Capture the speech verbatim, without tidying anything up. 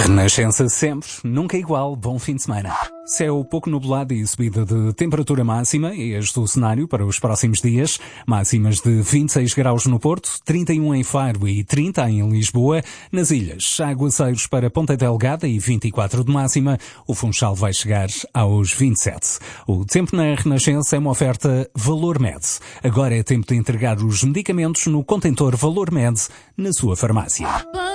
Renascença sempre, nunca igual, bom fim de semana. Céu pouco nublado e subida de temperatura máxima, este é o cenário para os próximos dias. Máximas de vinte e seis graus no Porto, trinta e um em Faro e trinta em Lisboa. Nas ilhas, aguaceiros para Ponta Delgada e vinte e quatro de máxima. O Funchal vai chegar aos vinte e sete. O tempo na Renascença é uma oferta Valor Med. Agora é tempo de entregar os medicamentos no contentor Valor Med na sua farmácia.